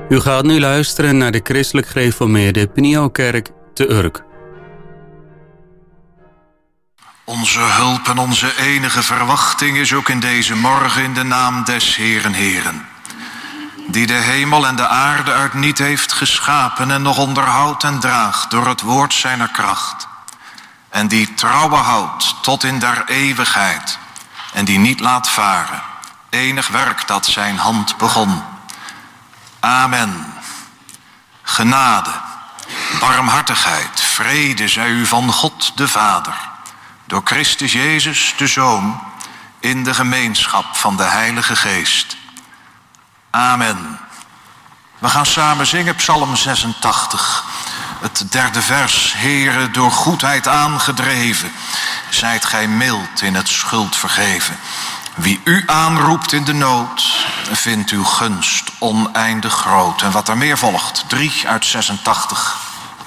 U gaat nu luisteren naar de christelijk gereformeerde Penielkerk te Urk. Onze hulp en onze enige verwachting is ook in deze morgen in de naam des Heeren Heeren, die de hemel en de aarde uit niet heeft geschapen en nog onderhoudt en draagt door het woord zijner kracht. En die trouwen houdt tot in der eeuwigheid en die niet laat varen enig werk dat zijn hand begon. Amen. Genade, barmhartigheid, vrede zij u van God de Vader, door Christus Jezus de Zoon, in de gemeenschap van de Heilige Geest. Amen. We gaan samen zingen Psalm 86, het derde vers. Heere, door goedheid aangedreven, zijt gij mild in het schuld vergeven. Wie u aanroept in de nood, vindt uw gunst oneindig groot. En wat er meer volgt, 3 uit 86.